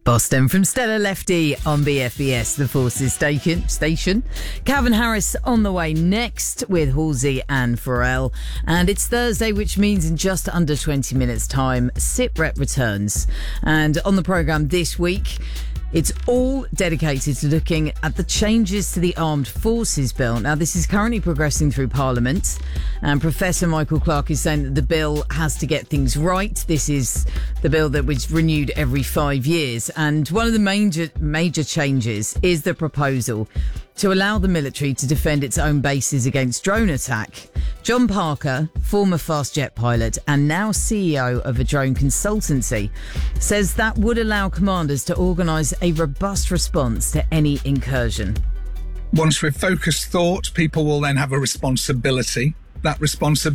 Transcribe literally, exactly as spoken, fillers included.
Boston from Stella Lefty on B F B S, the Forces station. station. Calvin Harris on the way next with Halsey and Pharrell. And it's Thursday, which means in just under twenty minutes' time, SITREP returns. And on the programme this week, it's all dedicated to looking at the changes to the Armed Forces Bill. Now, this is currently progressing through Parliament, and Professor Michael Clark is saying that the bill has to get things right. This is the bill that was renewed every five years. And one of the major, major changes is the proposal to allow the military to defend its own bases against drone attack. John Parker, former fast jet pilot and now C E O of a drone consultancy, says that would allow commanders to organise a robust response to any incursion. Once we've focused thought, people will then have a responsibility. That responsibility